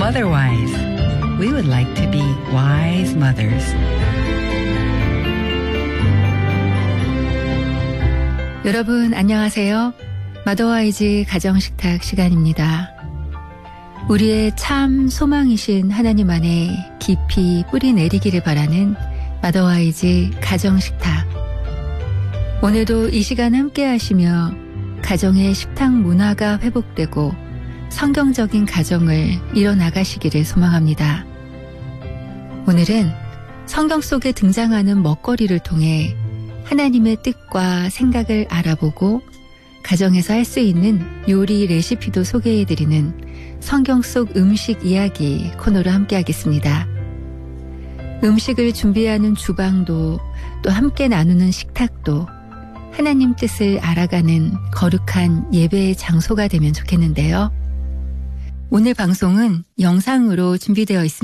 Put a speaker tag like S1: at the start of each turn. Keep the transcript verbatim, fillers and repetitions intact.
S1: Motherwise. We would like to be wise mothers.
S2: 여러분 안녕하세요. 마더와이즈 가정식탁 시간입니다. 우리의 참 소망이신 하나님 안에 깊이 뿌리 내리기를 바라는 마더와이즈 가정식탁. 오늘도 이 시간 함께 하시며 가정의 식탁 문화가 회복되고 성경적인 가정을 이뤄나가시기를 소망합니다. 오늘은 성경 속에 등장하는 먹거리를 통해 하나님의 뜻과 생각을 알아보고 가정에서 할 수 있는 요리 레시피도 소개해드리는 성경 속 음식 이야기 코너로 함께하겠습니다. 음식을 준비하는 주방도 또 함께 나누는 식탁도 하나님 뜻을 알아가는 거룩한 예배의 장소가 되면 좋겠는데요. 오늘 방송은 영상으로 준비되어 있습니다.